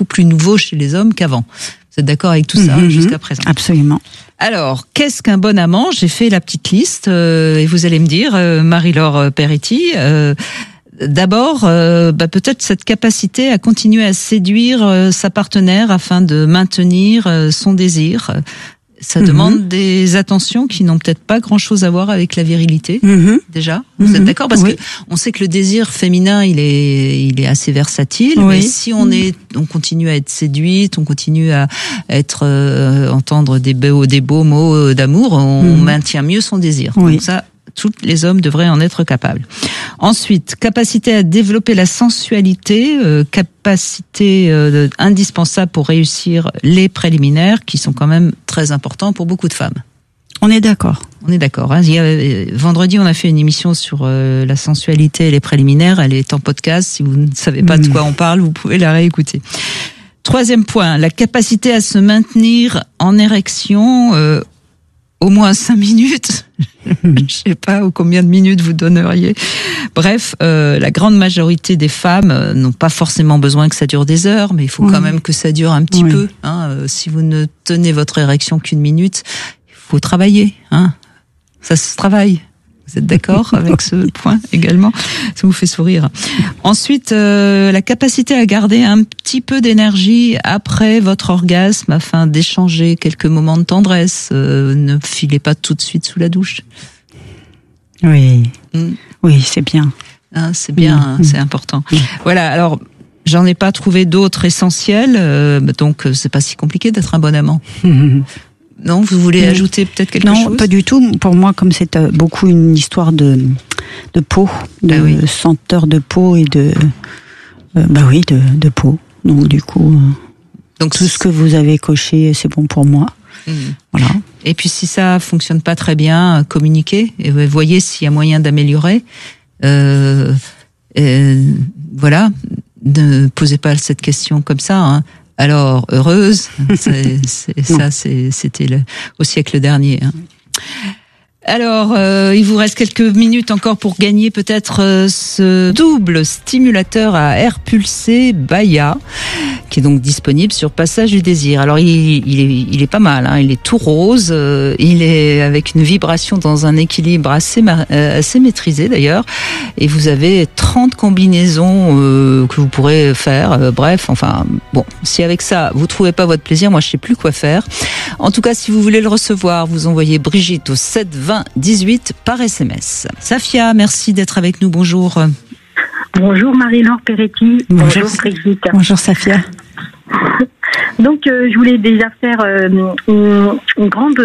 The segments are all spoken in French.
beaucoup plus nouveau chez les hommes qu'avant. Vous êtes d'accord avec tout ça jusqu'à présent? Absolument. Alors, qu'est-ce qu'un bon amant? J'ai fait la petite liste et vous allez me dire, Marie-Laure Peretti, d'abord, peut-être cette capacité à continuer à séduire sa partenaire afin de maintenir son désir. Ça demande des attentions qui n'ont peut-être pas grand-chose à voir avec la virilité, déjà. Vous êtes d'accord? Parce que on sait que le désir féminin, il est assez versatile, mais si on continue à être séduite, on continue à être, entendre des beaux mots d'amour, on maintient mieux son désir. Donc ça, tous les hommes devraient en être capables. Ensuite, capacité à développer la sensualité, capacité indispensable pour réussir les préliminaires, qui sont quand même très importants pour beaucoup de femmes. On est d'accord. On est d'accord. Hein. Vendredi, on a fait une émission sur la sensualité et les préliminaires. Elle est en podcast. Si vous ne savez pas de quoi on parle, vous pouvez la réécouter. Troisième point, la capacité à se maintenir en érection au moins 5 minutes. Je sais pas combien de minutes vous donneriez. Bref, la grande majorité des femmes n'ont pas forcément besoin que ça dure des heures, mais il faut quand même que ça dure un petit peu. Hein. Si vous ne tenez votre érection qu'une minute, il faut travailler. Hein. Ça se travaille. Vous êtes d'accord avec ce point également? Ça vous fait sourire. Ensuite, la capacité à garder un petit peu d'énergie après votre orgasme afin d'échanger quelques moments de tendresse. Ne filez pas tout de suite sous la douche. Oui, oui, c'est bien. Hein, c'est bien, c'est important. Voilà, alors... J'en ai pas trouvé d'autres essentiels, donc c'est pas si compliqué d'être un bon amant. Non, vous voulez ajouter peut-être quelque chose? Non, pas du tout. Pour moi, comme c'est beaucoup une histoire de peau, de senteur de peau et de peau. Donc du coup, tout ce que vous avez coché, c'est bon pour moi. Voilà. Et puis si ça fonctionne pas très bien, communiquez et voyez s'il y a moyen d'améliorer. Voilà. Ne posez pas cette question comme ça. Hein. Alors, heureuse, c'était au siècle dernier. Hein. Alors, il vous reste quelques minutes encore pour gagner peut-être ce double stimulateur à air pulsé Baya, qui est donc disponible sur Passage du Désir. Alors, il est pas mal, hein, il est tout rose, il est avec une vibration dans un équilibre assez maîtrisé d'ailleurs, et vous avez 30 combinaisons que vous pourrez faire. Bref, enfin, bon, si avec ça, vous trouvez pas votre plaisir, moi je sais plus quoi faire. En tout cas, si vous voulez le recevoir, vous envoyez Brigitte au 7 20 18 par SMS. Safia, merci d'être avec nous. Bonjour. Bonjour Marie-Laure Peretti. Bonjour Brigitte. Bonjour Safia. Donc je voulais déjà faire une grande,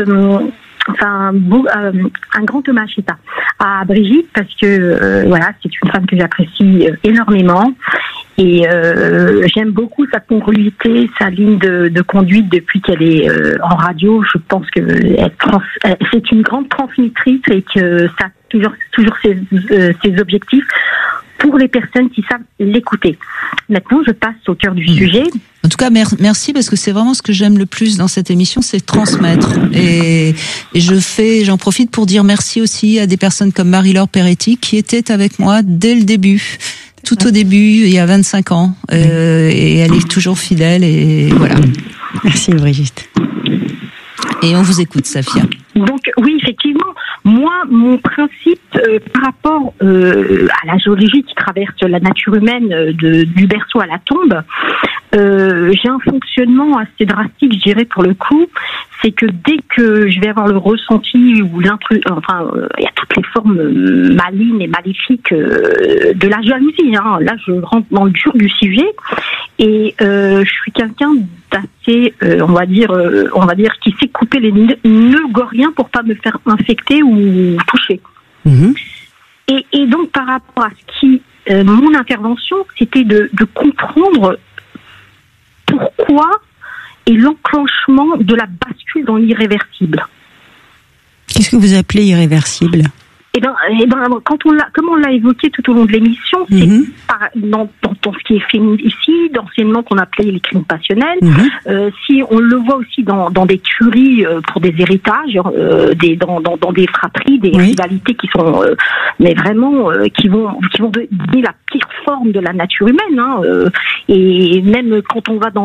un grand hommage à Brigitte parce que voilà, c'est une femme que j'apprécie énormément. Et j'aime beaucoup sa congruité, sa ligne de conduite depuis qu'elle est en radio. Je pense que c'est une grande transmettrice et que ça a toujours ses objectifs pour les personnes qui savent l'écouter. Maintenant, je passe au cœur du sujet. En tout cas, merci parce que c'est vraiment ce que j'aime le plus dans cette émission, c'est transmettre. Et j'en profite pour dire merci aussi à des personnes comme Marie-Laure Peretti qui était avec moi dès le début. Tout au début, il y a 25 ans, et elle est toujours fidèle, et voilà. Merci Brigitte. Et on vous écoute, Safia. Donc oui, effectivement, moi, mon principe par rapport à la géologie qui traverse la nature humaine du berceau à la tombe, j'ai un fonctionnement assez drastique, je dirais, pour le coup. C'est que dès que je vais avoir le ressenti ou il y a toutes les formes malignes et maléfiques de la jalousie. Hein. Là, je rentre dans le dur du sujet et je suis quelqu'un d'assez, on va dire, qui sait couper les nœuds goriens pour pas me faire infecter ou toucher. Et donc, par rapport à ce qui, mon intervention, c'était de comprendre pourquoi et l'enclenchement de la bascule dans l'irréversible. Qu'est-ce que vous appelez irréversible ? Comme on l'a évoqué tout au long de l'émission, c'est dans ce qui est féminicide, anciennement qu'on appelait les crimes passionnels. Si on le voit aussi dans des tueries pour des héritages, dans des fratries, des rivalités qui sont, mais vraiment qui vont donner la pire forme de la nature humaine. Hein, et même quand on va dans